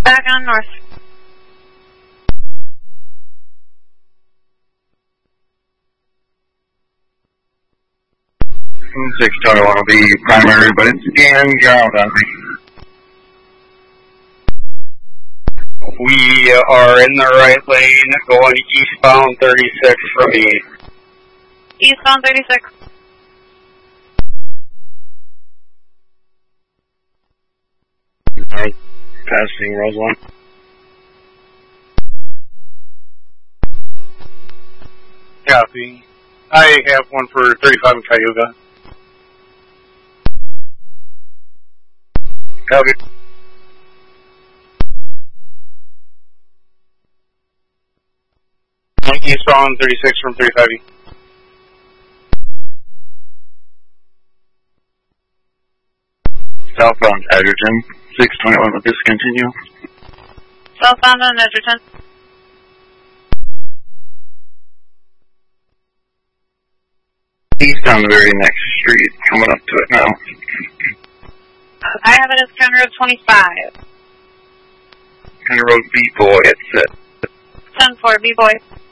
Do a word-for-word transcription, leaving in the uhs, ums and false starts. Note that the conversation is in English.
Back on north. six twenty-one will be primary, but it's again ground on me. We are in the right lane, going eastbound thirty-six from me. Eastbound thirty-six. Right, passing Roseland. Copy. I have one for thirty-five and Cayuga. Copy. Eastbound thirty-six from thirty-five E. Southbound Edgerton, six twenty-one will discontinue. Southbound on Edgerton. East on the very next street, coming up to it now. I have it as County Road twenty-five. County Road B-Boy, it's it. ten four, B-Boy.